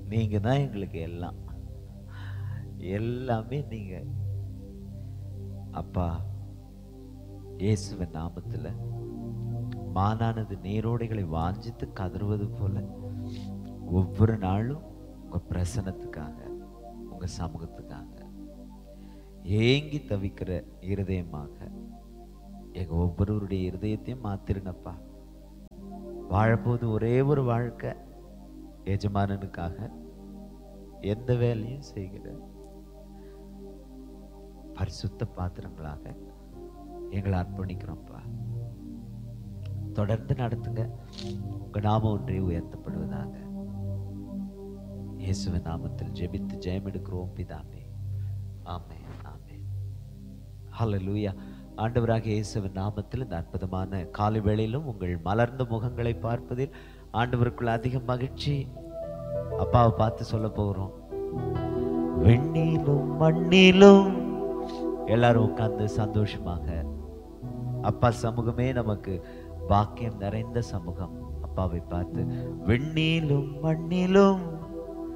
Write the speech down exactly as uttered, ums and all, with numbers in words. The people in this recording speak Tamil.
நீங்க தான் எங்களுக்கு எல்லாம், எல்லாமே நீங்க. அப்பா, இயேசுவின் நாமத்துல மானானது நீரோடைகளை வாஞ்சித்து கதறுவது போல ஒவ்வொரு நாளும் உங்க பிரசனத்துக்காக, உங்க சமூகத்துக்காக ஏங்கி தவிக்கிற இருதயமாக எங்க ஒவ்வொருவருடைய இருதயத்தையும் மாத்திருங்கப்பா. வாழப்போது ஒரே ஒரு வாழ்க்கை, எஜமானனுக்காக எந்த வேலையும் செய்கிற பரிசுத்த பாத்திரங்களாக எங்களை அர்ப்பணிக்கிறோம்ப்பா. தொடர்ந்து நடத்துங்க. உங்க நாமம் ஒன்றே உயர்த்தப்படுவதாக. இயேசுவின் நாமத்தில் ஜெபித்து ஜெயம் எடுக்கிறோம் பிதாவே. ஆமென், ஆமென். ஹல்லேலூயா. ஆண்டவராகிய இயேசுவின் நாமத்தில் இந்த அற்புதமான காலை வேளையிலும் உங்கள் மலர்ந்த முகங்களை பார்ப்பதில் ஆண்டவருக்குள்ள அதிக மகிழ்ச்சி. அப்பாவை பார்த்து சொல்ல போகிறோம். வெண்ணிலும் மண்ணிலும் எல்லாரும் உட்கார்ந்து சந்தோஷமாக, அப்பா சமூகமே நமக்கு பாக்கியம் நிறைந்த சமூகம். அப்பாவை பார்த்து வெண்ணிலும் மண்ணிலும்